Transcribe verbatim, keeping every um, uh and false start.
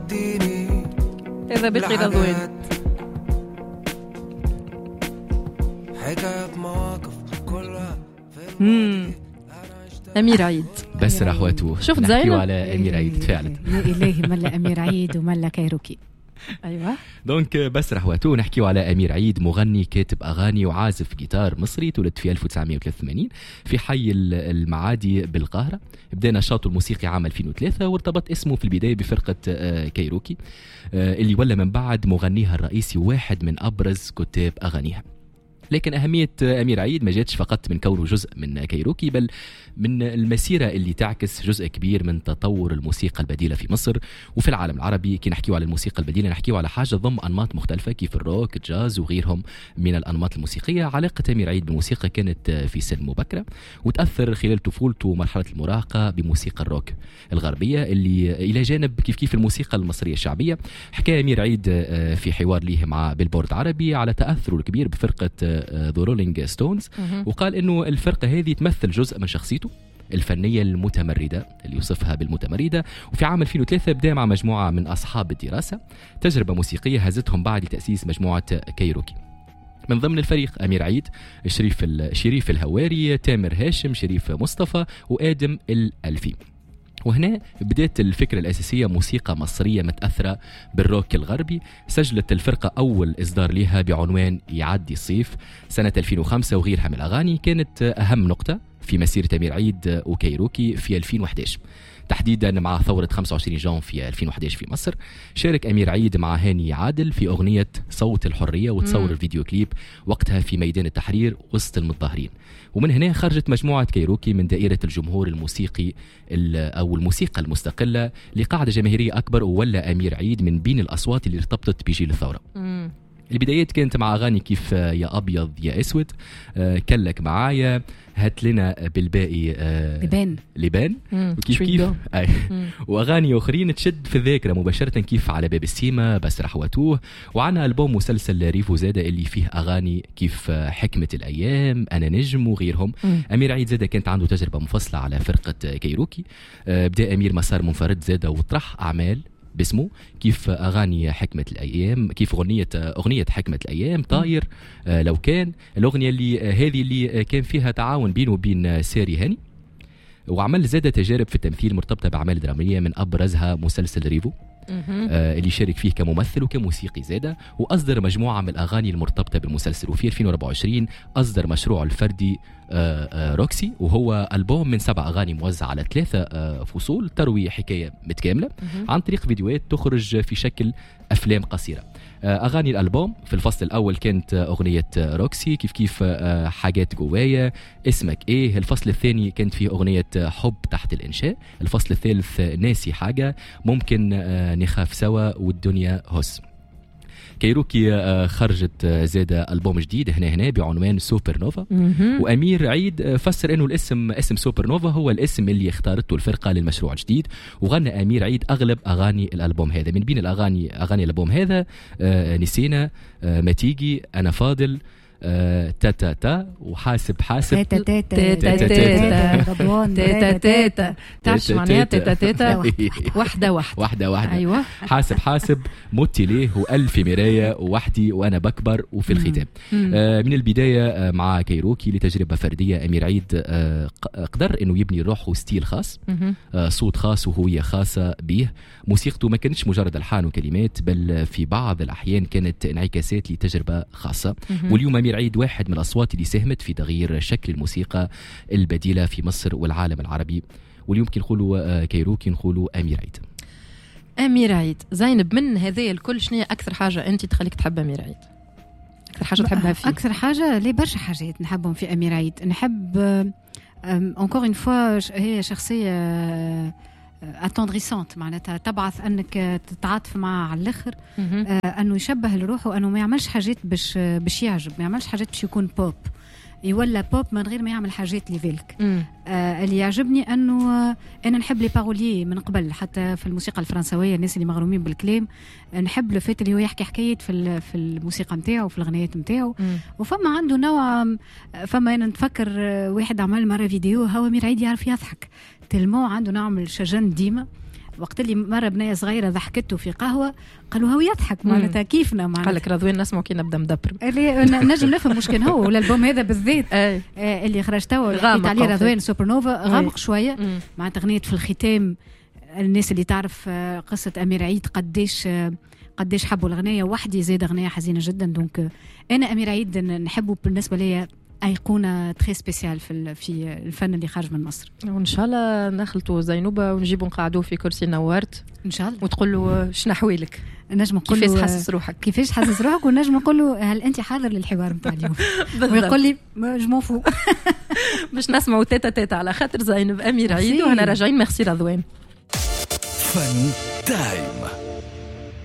وديني هذا بقي رضوان حكاية مواقف كلها امم أمير عيد بس رحوته. شفت زينب على أمير عيد تفاعلت يا إلهي ملا أمير عيد وملا كايروكي. أيوة دونك بس رحوته نحكيو على أمير عيد، مغني كاتب أغاني وعازف جيتار مصري، تولد في ألف وتسعمائة وثلاثة وثمانين في حي المعادي بالقاهرة. بدأ نشاطه الموسيقي عام ألفين وثلاثة وارتبط اسمه في البداية بفرقة كايروكي اللي ولا من بعد مغنيها الرئيسي واحد من أبرز كتاب أغانيها. لكن أهمية أمير عيد ما جاتش فقط من كونه جزء من كايروكي، بل من المسيرة اللي تعكس جزء كبير من تطور الموسيقى البديلة في مصر وفي العالم العربي. كي نحكيو على الموسيقى البديلة نحكيو على حاجة ضم أنماط مختلفة كيف الروك، الجاز وغيرهم من الأنماط الموسيقية. علاقة أمير عيد بالموسيقى كانت في سن مبكرة، وتأثر خلال طفولته ومرحلة المراهقة بموسيقى الروك الغربية اللي إلى جانب كيف كيف الموسيقى المصرية الشعبية. حكى أمير عيد في حوار ليه مع بيلبورد عربي على تأثره الكبير بفرقة ذا رولينج ستونز، وقال إنه الفرقة هذه تمثل جزء من شخصيته الفنية المتمردة اللي يوصفها بالمتمردة. وفي عام ألفين وثلاثة بدأ مع مجموعة من أصحاب الدراسة تجربة موسيقية هزتهم بعد تأسيس مجموعة كايروكي. من ضمن الفريق أمير عيد، شريف شريف الهواري، تامر هاشم، شريف مصطفى، وآدم الألفي. وهنا بدأت الفكرة الأساسية موسيقى مصرية متأثرة بالروك الغربي. سجلت الفرقة أول إصدار لها بعنوان يعدي الصيف سنة ألفين وخمسة، وغيرها من الأغاني كانت أهم نقطة في مسيرة أمير عيد وكايروكي في ألفين وإحدى عشر، تحديدا مع ثورة خمسة وعشرين جون في ألفين وإحدى عشر في مصر. شارك أمير عيد مع هاني عادل في أغنية صوت الحرية، وتصور الفيديو كليب وقتها في ميدان التحرير وسط المتظاهرين. ومن هنا خرجت مجموعة كايروكي من دائرة الجمهور الموسيقي أو الموسيقى المستقلة لقاعدة جماهيرية أكبر، وولا أمير عيد من بين الأصوات اللي ارتبطت بجيل الثورة. مم. البدايات كانت مع أغاني كيف يا أبيض يا أسود، آه كلك معايا، هات لنا بالباقي آه لبان لبان وكيف كيف أي. وأغاني أخرين تشد في الذاكرة مباشرة كيف على باب السيما، بس رحوتوه. وعنا ألبوم مسلسل ريفو زادة اللي فيه أغاني كيف حكمة الأيام، أنا نجم وغيرهم. مم. أمير عيد زادة كانت عنده تجربة مفصلة على فرقة كايروكي. آه بدأ أمير مسار منفرد زادة وطرح أعمال باسمه كيف أغاني حكمة الأيام، كيف أغنية أغنية حكمة الأيام، طاير، آه لو كان الأغنية اللي آه هذه اللي آه كان فيها تعاون بينه وبين آه ساري هاني. وعمل زادة تجارب في التمثيل مرتبطة بأعمال درامية، من أبرزها مسلسل ريفو آه اللي شارك فيه كممثل وكموسيقي زادة، وأصدر مجموعة من الأغاني المرتبطة بالمسلسل. وفي ألفين وأربعة وعشرين أصدر مشروعه الفردي آه آه روكسي، وهو ألبوم من سبع أغاني موزع على ثلاثة آه فصول تروي حكاية متكاملة عن طريق فيديوهات تخرج في شكل أفلام قصيرة. أغاني الألبوم في الفصل الأول كانت أغنية روكسي، كيف كيف حاجات جوايا، اسمك إيه. الفصل الثاني كانت فيه أغنية حب تحت الإنشاء. الفصل الثالث ناسي حاجة، ممكن نخاف سوا، والدنيا هس. كايروكي خرجت زادة ألبوم جديد هنا هنا بعنوان سوبر نوفا. وأمير عيد فسر أنه الاسم اسم سوبر نوفا هو الاسم اللي اختارته الفرقة للمشروع الجديد. وغنى أمير عيد أغلب أغاني الألبوم هذا. من بين الأغاني أغاني الألبوم هذا نسينا، ما تيجي، أنا فاضل، تا تا تا، وحاسب حاسب، تاتا تاتا تاتا رضوان تاتا تاتا. تعرف معناها تاتا تاتا؟ واحدة واحدة واحدة واحدة. أيوة. حاسب حاسب، متي ليه، وألف مراية، ووحدي، وأنا بكبر، وفي الختام. آه من البداية آه مع كايروكي لتجربة فردية، أمير عيد آه قدر إنه يبني روحه ستيل خاص، آه صوت خاص وهوية خاصة به. موسيقته ما كانتش مجرد ألحان وكلمات، بل في بعض الأحيان كانت انعكاسات لتجربة خاصة. واليوم أمير عيد واحد من الأصوات اللي ساهمت في تغيير شكل الموسيقى البديلة في مصر والعالم العربي. واليوم كي نقولوا كايروكي نقولوا أمير عيد. أمير عيد. زينب، من هذا الكل شنو أكثر حاجة أنت تخليك تحب أمير عيد؟ أكثر حاجة تحبها فيه؟ أكثر حاجة ليه برشا حاجات نحبهم في أمير عيد. نحب encore une fois هي شخصية اتوندريسونت، معناتها تبعث انك تتعاطف معه على الاخر. آه انه يشبه الروح، وانه ما يعملش حاجات باش باش يعجب، ما يعملش حاجات باش يكون بوب، يولى بوب من غير ما يعمل حاجات ليفيلك. آه اللي يعجبني انه آه انا نحب لي باروليي من قبل، حتى في الموسيقى الفرنسويه الناس اللي مغرومين بالكلام آه نحب لو فات اللي هو يحكي حكايه في في الموسيقى نتاعو وفي الغنيات نتاعو. وفما عنده نوع، فما انا نتفكر آه واحد عمل مره فيديو هو أمير عيد يعرف يضحك تلمو، عنده نوع من الشجن ديما. وقت اللي مره بنيه صغيره ضحكته في قهوه قالوا هو يضحك معناتها كيفنا معناتها قال لك رضوان نسمعوا كي نبدا مدبر اللي نجم نفهم مش كان هو ولا البوم هذا بالذات آه اللي خرج توا حكيت عليه رضوان سوبر نوفا غامق شويه مع تغنيه في الختام. الناس اللي تعرف قصه امير عيد قديش قديش حبوا الغنايه وحدي زاد غنايه حزينه جدا. دونك انا امير عيد نحبه بالنسبه لي ايقونه تري سبيسيال في في الفن اللي خارج من مصر. وان شاء الله نخلطوا زينوبه ونجيبوا نقعدوه في كرسي نورت ان شاء الله وتقول له شنو حوالك نجم نقول له كيفاش تحسس روحك كيفاش تحسس روحك ونجم نقول له هل انت حاضر للحوار نتاع اليوم ويقول لي جو فو باش نسمعوا تيتا تيتا على خاطر زينب امير عيد وهنا راجعين. ميرسي رضوان. فن تايم.